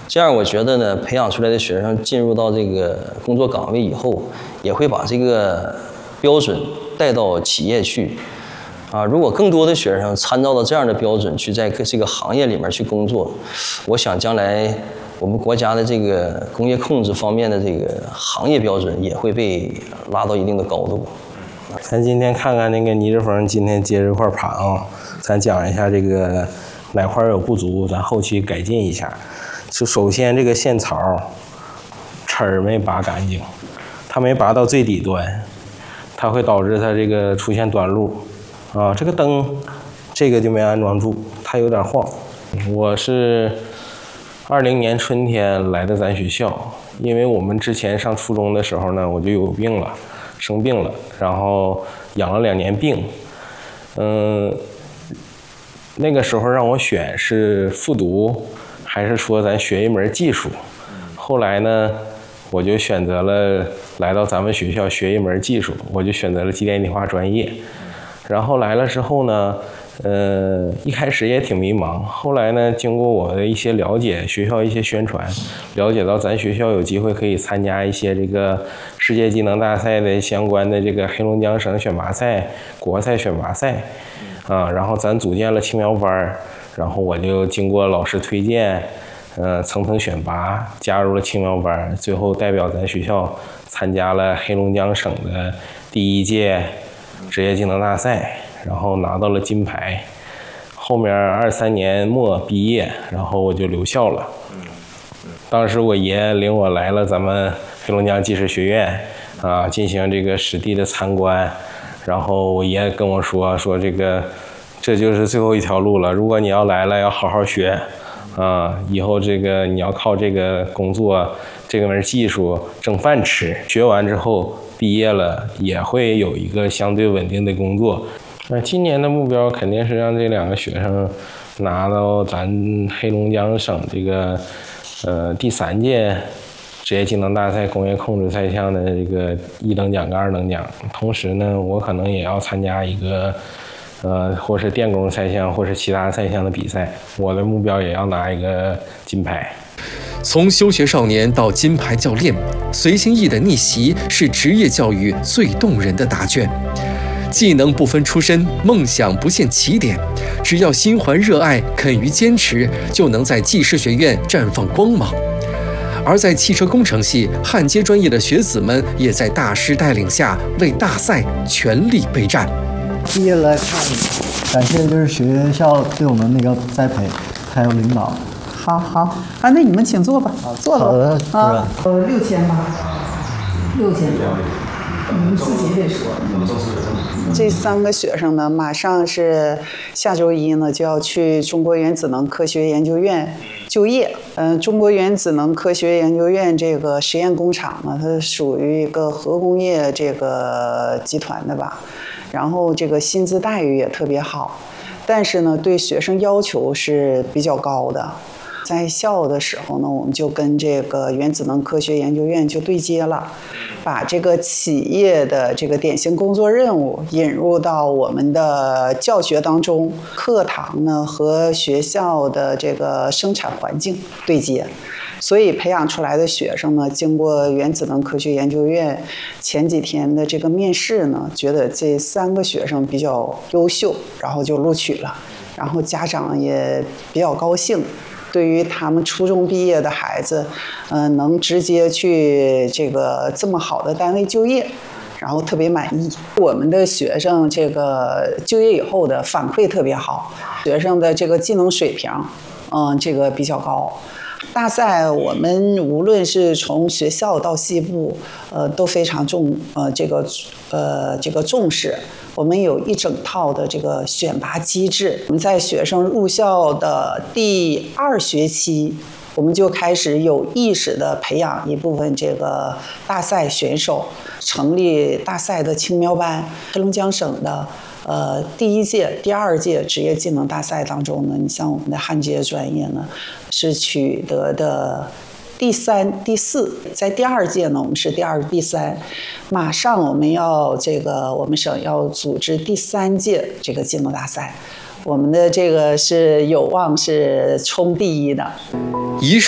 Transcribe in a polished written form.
这样我觉得呢，培养出来的学生进入到这个工作岗位以后，也会把这个标准带到企业去。如果更多的学生参照到这样的标准去在这个行业里面去工作，我想将来我们国家的这个工业控制方面的这个行业标准也会被拉到一定的高度。 咱今天看看那个倪志峰今天接这块盘啊，咱讲一下这个哪块有不足，咱后期改进一下。就首先这个线槽齿儿没拔干净，它没拔到最底端，它会导致它这个出现短路啊。这个灯这个就没安装住，它有点晃。我是20年春天来的咱学校，因为我们之前上初中的时候呢，我就有病了，生病了，然后养了2年病。那个时候让我选是复读，还是说咱学一门技术？后来呢，我就选择了来到咱们学校学一门技术，我就选择了机电气化专业。然后来了之后呢，一开始也挺迷茫，后来呢，经过我的一些了解，学校一些宣传，了解到咱学校有机会可以参加一些这个世界技能大赛的相关的这个黑龙江省选拔赛、国赛选拔赛然后咱组建了青苗班，然后我就经过老师推荐，层层选拔，加入了青苗班，最后代表咱学校参加了黑龙江省的第1届职业技能大赛，然后拿到了金牌。后面23年末毕业，然后我就留校了。当时我爷领我来了咱们黑龙江技师学院进行这个实地的参观，然后我爷跟我说这就是最后一条路了，如果你要来了要好好学以后这个你要靠这个工作这门技术挣饭吃，学完之后毕业了也会有一个相对稳定的工作。今年的目标肯定是让这2个学生拿到咱黑龙江省这个第3届职业技能大赛工业控制赛项的这个1等奖跟2等奖。同时呢，我可能也要参加一个或是电工赛项或是其他赛项的比赛，我的目标也要拿一个金牌。 从休学少年到金牌教练，随心意的逆袭是职业教育最动人的答卷。技能不分出身，梦想不限起点，只要心怀热爱，肯于坚持，就能在技师学院绽放光芒。而在汽车工程系焊接专业的学子们，也在大师带领下为大赛全力备战。 毕业来看，感谢就是学校对我们那个栽培，还有领导。 好，那你们请坐吧，坐吧。 好的，主任。 6000吧，6000多，你们自己得说。这3个学生呢，马上是下周1呢就要去中国原子能科学研究院就业。中国原子能科学研究院这个实验工厂呢，它属于一个核工业这个集团的吧，然后这个薪资待遇也特别好，但是呢，对学生要求是比较高的。在校的时候呢，我们就跟这个原子能科学研究院就对接了，把这个企业的这个典型工作任务引入到我们的教学当中，课堂呢和学校的这个生产环境对接。所以培养出来的学生呢，经过原子能科学研究院前几天的这个面试呢，觉得这3个学生比较优秀，然后就录取了，然后家长也比较高兴。对于他们初中毕业的孩子，能直接去这么好的单位就业，然后特别满意。我们的学生这个就业以后的反馈特别好，学生的这个技能水平，这个比较高。大赛我们无论是从学校到系部，都非常重视。我们有一整套的这个选拔机制。我们在学生入校的第2学期，我们就开始有意识地培养一部分这个大赛选手，成立大赛的青苗班。黑龙江省的第1届、第2届职业技能大赛当中呢，你像我们的焊接专业呢，是取得的第3、第4，在第2届呢，我们是第2、第3，马上我们要我们省要组织第3届这个技能大赛，我们的这个是有望是冲第1的。 一